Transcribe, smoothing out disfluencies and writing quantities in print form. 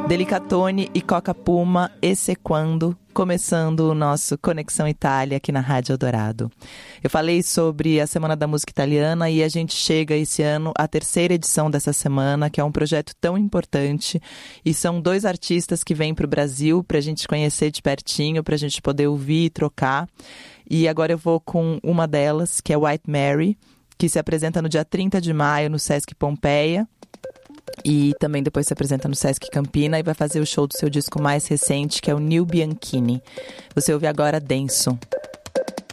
Delicatone e Coca Puma, Esse Quando, começando o nosso Conexão Itália aqui na Rádio Eldorado. Eu falei sobre a Semana da Música Italiana e a gente chega esse ano à terceira edição dessa semana, que é um projeto tão importante, e são 2 artistas que vêm para o Brasil para a gente conhecer de pertinho, para a gente poder ouvir e trocar. E agora eu vou com uma delas, que é White Mary, que se apresenta no dia 30 de maio no Sesc Pompeia. E também depois se apresenta no Sesc Campina e vai fazer o show do seu disco mais recente, que é o New Bianchini. Você ouve agora Denso.